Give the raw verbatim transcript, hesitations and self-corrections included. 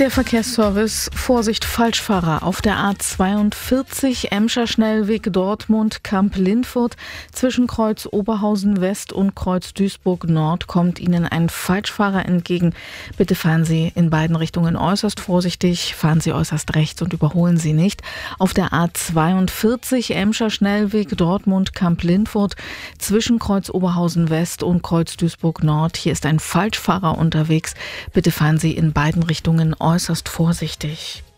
Der Verkehrsservice: Vorsicht, Falschfahrer auf der A zweiundvierzig, Emscher Schnellweg Dortmund, Kamp-Lindfurt. Zwischen Kreuz Oberhausen West und Kreuz Duisburg Nord kommt Ihnen ein Falschfahrer entgegen. Bitte fahren Sie in beiden Richtungen äußerst vorsichtig, fahren Sie äußerst rechts und überholen Sie nicht. Auf der A zweiundvierzig, Emscher Schnellweg Dortmund, Kamp-Lindfurt. Zwischen Kreuz Oberhausen West und Kreuz Duisburg Nord. Hier ist ein Falschfahrer unterwegs. Bitte fahren Sie in beiden Richtungen äußerst vorsichtig.